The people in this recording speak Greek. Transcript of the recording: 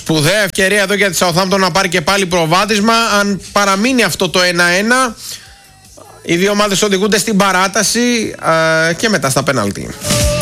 Σπουδαία ευκαιρία εδώ για τη Southampton να πάρει και πάλι προβάδισμα. Αν παραμείνει αυτό το 1-1, οι δύο ομάδες οδηγούνται στην παράταση και μετά στα πέναλτι.